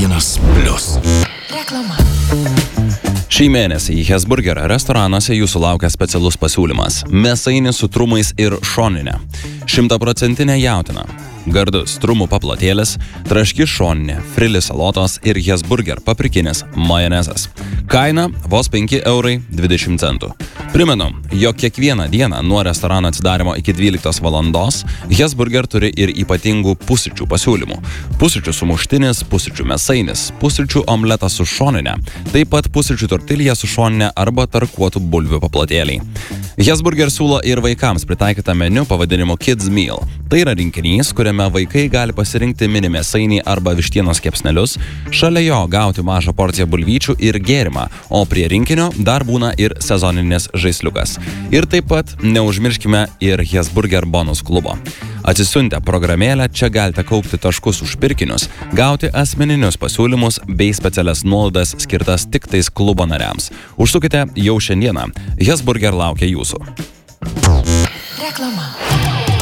1+. Reklama. Šį mėnesį į Hesburger restoranuose jūsų laukia specialus pasiūlymas – mėsainis su trumais ir šoninė. 100% jautina. Gardus trumų paplotėlis, traški šoninė, frili salotos ir Hesburger paprikinis majonezas. Kaina vos 5,20 €. Primenu, jog kiekvieną dieną nuo restorano atsidarimo iki 12 valandos Hesburger turi ir ypatingų pusryčių pasiūlymų. Pusryčių sumuštinis, pusryčių mėsainis, pusryčių omletas su šoninė, taip pat pusryčių tortilija su šoninė arba tarkuotų bulvių paplotėliai. Hesburger siūlo ir vaikams pritaikytą meniu pavadinimu Kids Meal. Tai yra rinkinys, kuriame vaikai gali pasirinkti mini mėsainį arba vištienos kepsnelius, šalia jo gauti mažą porciją bulvyčių ir gėrimą, o prie rinkinio dar būna ir sezoninis žaisliukas. Ir taip pat neužmirškime ir Hesburger bonus klubo. Atsisiuntę programėlę, čia galite kaupti taškus už pirkinius, gauti asmeninius pasiūlymus bei specialias nuolaidas skirtas tik tais klubo nariams. Užsukite jau šiandieną. Hesburger laukia jūsų. Reklama.